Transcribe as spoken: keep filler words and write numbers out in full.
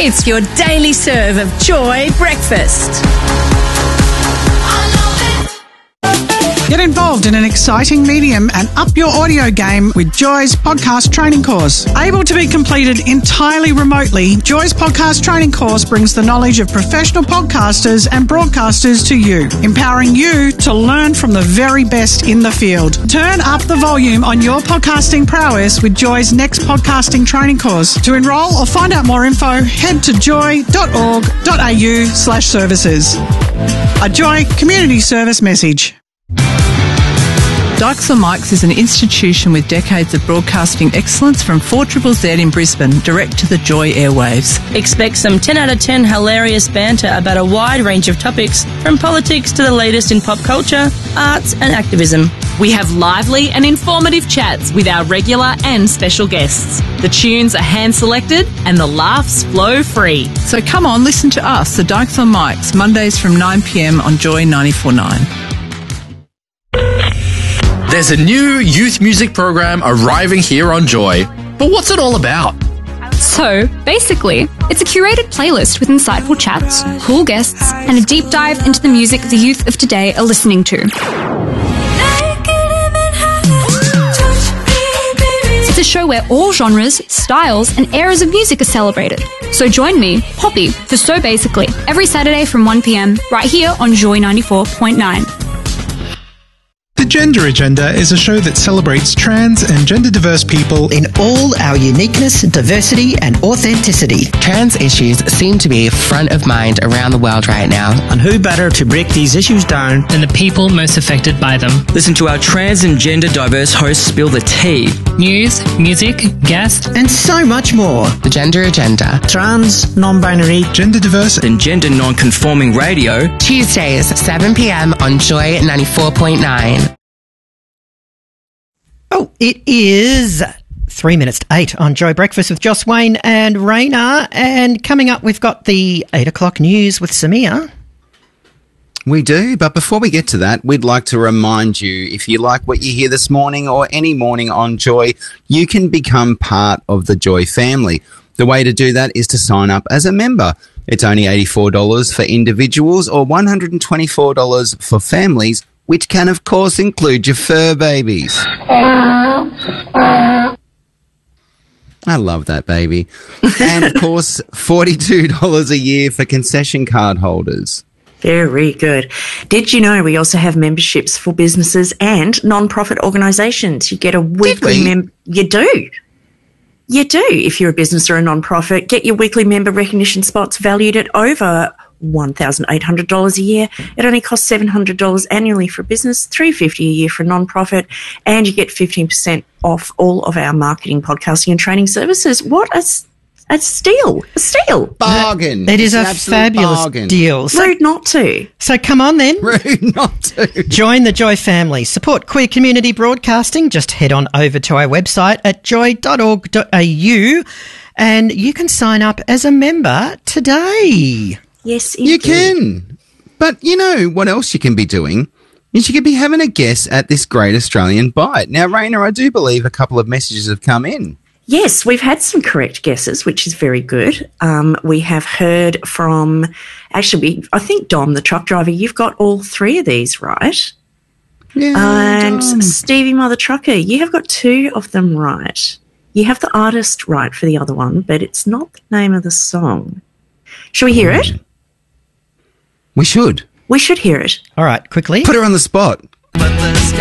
It's your daily serve of Joy Breakfast. Get involved in an exciting medium and up your audio game with Joy's podcast training course. Able to be completed entirely remotely, Joy's podcast training course brings the knowledge of professional podcasters and broadcasters to you, empowering you to learn from the very best in the field. Turn up the volume on your podcasting prowess with Joy's next podcasting training course. To enrol or find out more info, head to joy.org.au slash services. A Joy community service message. Dykes on Mics is an institution with decades of broadcasting excellence from four Z Z Z in Brisbane, direct to the Joy airwaves. Expect some ten out of ten hilarious banter about a wide range of topics, from politics to the latest in pop culture, arts and activism. We have lively and informative chats with our regular and special guests. The tunes are hand-selected and the laughs flow free. So come on, listen to us, the Dykes on Mics, Mondays from nine p m on Joy ninety-four point nine. There's a new youth music program arriving here on Joy. But what's it all about? So, basically, it's a curated playlist with insightful chats, cool guests, and a deep dive into the music the youth of today are listening to. It's a show where all genres, styles, and eras of music are celebrated. So join me, Poppy, for So Basically, every Saturday from one p m, right here on Joy ninety-four point nine. The Gender Agenda is a show that celebrates trans and gender-diverse people in all our uniqueness, diversity and authenticity. Trans issues seem to be front of mind around the world right now. And who better to break these issues down than the people most affected by them? Listen to our trans and gender-diverse hosts spill the tea. News, music, guests, and so much more. The Gender Agenda. Trans, non-binary, gender-diverse and gender non-conforming radio. Tuesdays, seven p m on Joy ninety-four point nine. Oh, it is three minutes to eight on Joy Breakfast with Joss Wayne and Raina. And coming up, we've got the eight o'clock news with Samir. We do, but before we get to that, we'd like to remind you, if you like what you hear this morning or any morning on Joy, you can become part of the Joy family. The way to do that is to sign up as a member. It's only eighty-four dollars for individuals or one hundred twenty-four dollars for families, which can, of course, include your fur babies. I love that, baby. And, of course, forty-two dollars a year for concession card holders. Very good. Did you know we also have memberships for businesses and non-profit organisations? You get a weekly we? mem. You do. You do. If you're a business or a non-profit, get your weekly member recognition spots valued at over one thousand eight hundred dollars a year. It only costs seven hundred dollars annually for a business, three hundred fifty dollars a year for a non-profit, and you get fifteen percent off all of our marketing, podcasting and training services. What a, a steal. A steal. Bargain. It is it's a fabulous bargain. deal. So, Rude not to. So come on then. Rude not to. Join the Joy family. Support queer community broadcasting. Just head on over to our website at joy dot org dot a u and you can sign up as a member today. Yes, you can. But you know what else you can be doing? Is you could be having a guess at this Great Australian Bite. Now, Raina, I do believe a couple of messages have come in. Yes, we've had some correct guesses, which is very good. Um, we have heard from, actually, I think Dom, the truck driver, you've got all three of these right. Yeah, and Dom. Stevie Mother Trucker, you have got two of them right. You have the artist right for the other one, but it's not the name of the song. Shall we hear it? We should. We should hear it. All right, quickly. Put her on the spot.